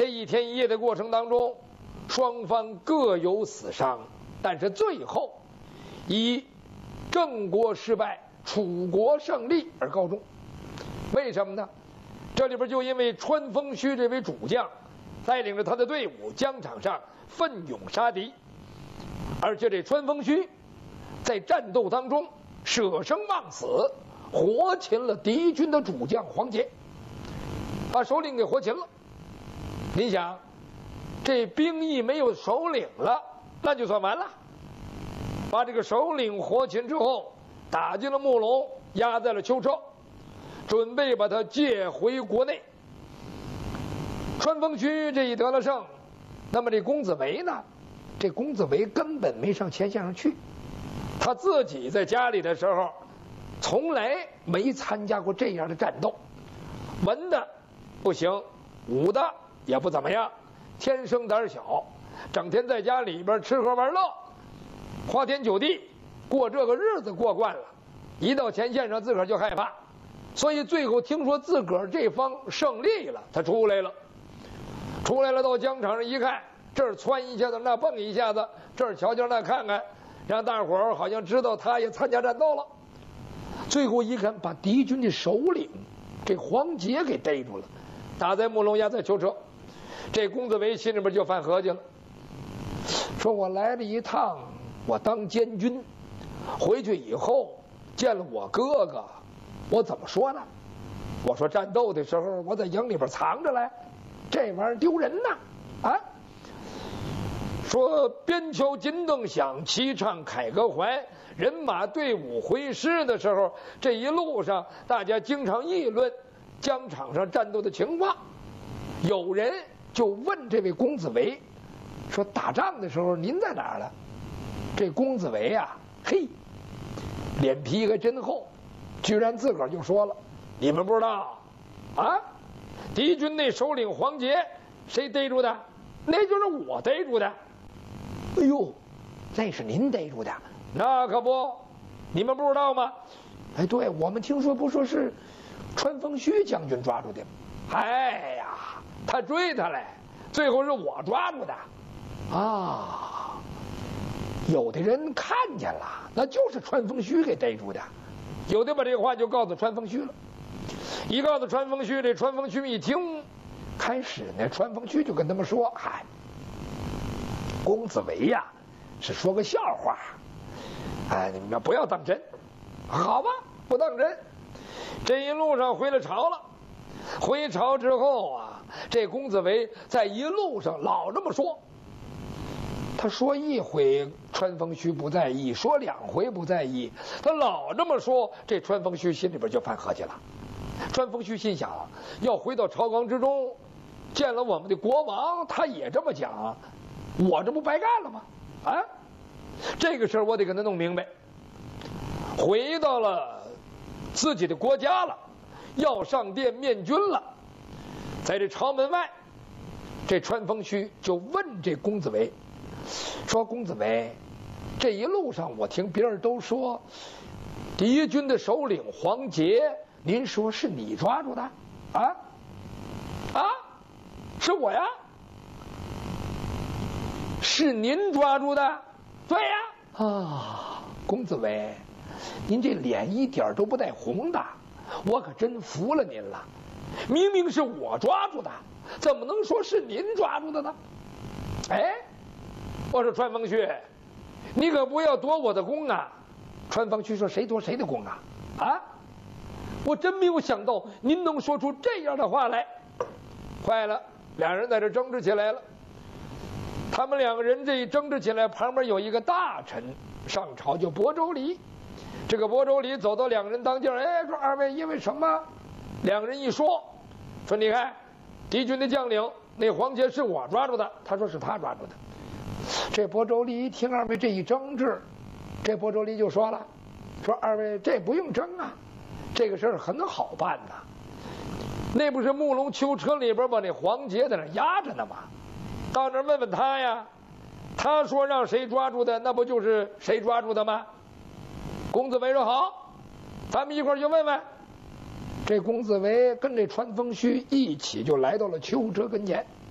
这一天一夜的过程当中，双方各有死伤，但是最后以郑国失败、楚国胜利而告终。为什么呢？这里边就因为穿风须这位主将带领着他的队伍疆场上奋勇杀敌，而且这穿风须在战斗当中舍生忘死，活擒了敌军的主将黄杰，把首领给活擒了。您想，这兵役没有首领了，那就算完了。把这个首领活擒之后，打进了木龙，压在了囚车，准备把他借回国内。穿风须这一得了胜，那么这公子围呢？这公子围根本没上前线上去，他自己在家里的时候，从来没参加过这样的战斗，文的不行，武的也不怎么样，天生胆小，整天在家里边吃喝玩乐，花天酒地，过这个日子过惯了，一到前线上自个儿就害怕，所以最后听说自个儿这方胜利了，他出来了，到疆场上一看，这儿窜一下子，那蹦一下子，这儿瞧瞧那看看，让大伙儿好像知道他也参加战斗了。最后一看，把敌军的首领这黄杰给逮住了，打在木龙，压在囚车。这公子围心里边就犯合计了，说我来了一趟，我当监军，回去以后见了我哥哥，我怎么说呢？我说战斗的时候我在营里边藏着来，这玩意儿丢人呐！啊！说边敲金灯响，齐唱凯歌还，人马队伍回师的时候，这一路上大家经常议论疆场上战斗的情况。有人就问这位公子围说：“打仗的时候您在哪儿了？”这公子围啊，嘿，脸皮还真厚，居然自个儿就说了：“你们不知道啊？敌军那首领黄杰谁逮住的？那就是我逮住的。”哎呦，那是您逮住的？那可不，你们不知道吗？哎，对，我们听说不说是穿风须将军抓住的吗？哎呀，他追他来，最后是我抓住的。啊，有的人看见了，那就是穿风须给逮住的。有的把这个话就告诉穿风须了，一告诉穿风须，这穿风须一听，开始呢，穿风须就跟他们说：“嗨，公子围呀，是说个笑话，哎，你们不要当真，好吧，不当真。”这一路上回了朝了，回朝之后啊，这公子围在一路上老这么说。他说一回穿风须不在意，说两回不在意，他老这么说，这穿风须心里边就犯合计了。穿风须心想，要回到朝纲之中，见了我们的国王，他也这么讲，我这不白干了吗？啊，这个事儿我得跟他弄明白。回到了自己的国家了，要上殿面君了，在这朝门外，这穿风须就问这公子围说：“公子围，这一路上我听别人都说敌军的首领黄杰，您说是你抓住的？啊？是我呀？是您抓住的？对呀。啊，公子围，您这脸一点都不带红的，我可真服了您了。明明是我抓住的，怎么能说是您抓住的呢？”哎，我说穿风须，你可不要夺我的功啊！穿风须说：“谁夺谁的功啊？啊！我真没有想到您能说出这样的话来。”坏了，两人在这争执起来了。他们两个人这一争执起来，旁边有一个大臣上朝，叫亳州离。这个亳州离走到两人当间，哎，说：“二位因为什么？”两人一说，说：“你看，敌军的将领那黄杰是我抓住的。”他说：“是他抓住的。”这亳州离一听二位这一争执，这亳州离就说了：“说二位这不用争啊，这个事儿很好办呐。那不是木龙囚车里边把那黄杰在那压着呢吗？到那儿问问他呀，他说让谁抓住的，那不就是谁抓住的吗？”公子围说：“好，咱们一块儿去问问。”这公子围跟这穿风须一起就来到了囚车跟前。